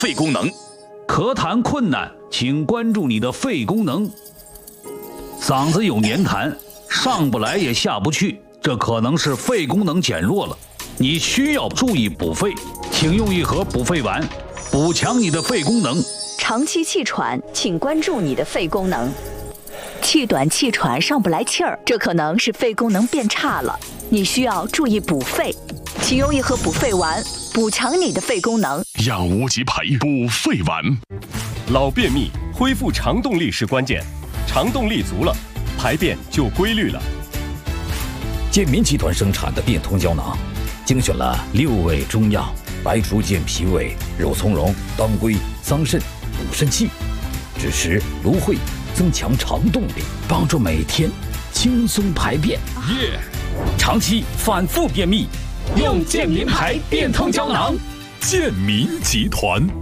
肺功能。 咳痰困难，请关注你的肺功能。嗓子有黏痰，上不来也下不去，这可能是肺功能减弱了，你需要注意补肺，请用一盒补肺丸，补强你的肺功能。 长期气喘，请关注你的肺功能。气短气喘上不来气儿，这可能是肺功能变差了，你需要注意补肺，请用一盒补肺丸，补强你的肺功能。 养无极培补肺丸。 老便秘，恢复肠动力是关键，肠动力足了，排便就规律了。 健民集团生产的变通胶囊，精选了6味中药：白术健脾胃、肉苁蓉、当归、桑葚，补肾气，支持芦荟，增强肠动力，帮助每天轻松排便。长期反复便秘，用健民牌变通胶囊。 健民集团。